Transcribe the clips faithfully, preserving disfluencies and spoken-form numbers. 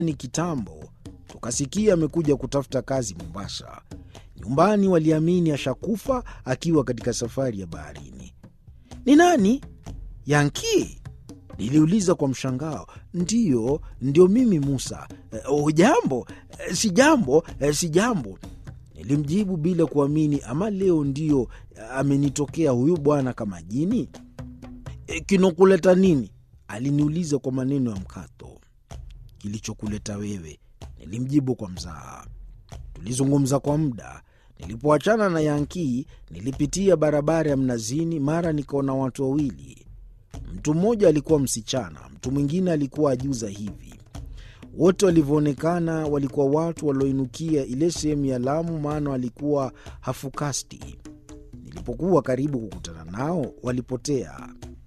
Ni kitambo tukasikia amekuja kutafuta kazi Mombasa. Nyumbani waliamini ashakufa akiwa katika safari ya baharini. Ni nani? Yankee? Niliuliza kwa mshangao. Ndiyo, ndio mimi Musa. Oh, jambo? Si jambo, si jambo. Nilimjibu bila kuamini, ama leo ndio amenitokea huyu bwana kama jini. E, kinokuleta nini? Aliniuliza kwa maneno ya mkato. Kilichokuleta wewe, nilimjibu kwa mzaha. Tulizungumza kwa muda. Nilipoachana na Yankee, nilipitia barabara ya Mnazini, mara nikaona watu wawili. Mtu mmoja alikuwa msichana, mtu mwingine alikuwa ajuza hivi. Wote walivyoonekana walikuwa watu walioinukia ile sehemu ya Lamu, maana walikuwa hafukasti. Nilipokuwa karibu kukutana nao, walipotea.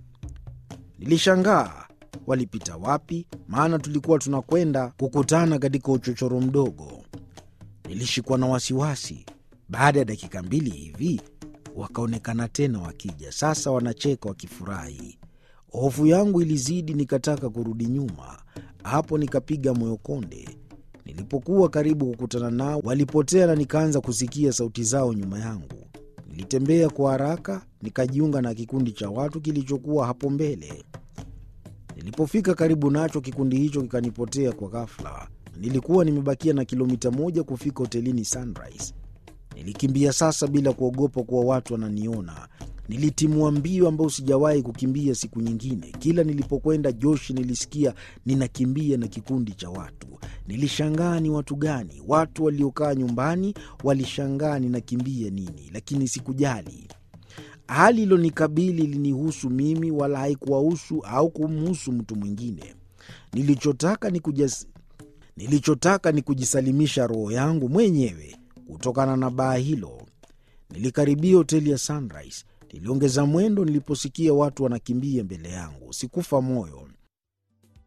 Nilishangaa walipita wapi, maana tulikuwa tunakwenda kukutana katika uchochoro mdogo. Nilishikwa na wasiwasi. Baada ya dakika mbili hivi wakaonekana tena wakija. Sasa wanacheka wakifurahi. Hofu yangu ilizidi, nikataka kurudi nyuma. Hapo nikapiga moyo konde. Nilipokuwa karibu kukutana nao, walipotea na nikaanza kusikia sauti zao nyuma yangu. Nilitembea kwa haraka, nikajiunga na kikundi cha watu kilichokuwa hapo mbele. Nilipofika karibu nacho, kikundi hicho kikanipotea kwa ghafla. Nilikuwa nimebakia na kilomita moja kufika hotelini Sunrise. Nilikimbia sasa bila kuogopa kuwa watu wananiona. Nilitimua mbio ambao sijawahi kukimbia siku nyingine. Kila nilipokwenda Joshi nilisikia ninakimbia na kikundi cha watu. Nilishangaa ni watu gani? Watu waliokaa nyumbani walishangaa ninakimbia nini, lakini sikujali. Hali ilonikabili ilinihusu mimi, wala haikuwahusu au kumhusu mtu mwingine. Nilichotaka ni kujas... Nilichotaka ni kujisalimisha roho yangu mwenyewe kutokana na baa hilo. Nilikaribia hoteli ya Sunrise. Niliongeza mwendo niliposikia watu wanakimbia mbele yangu. Sikufa moyo.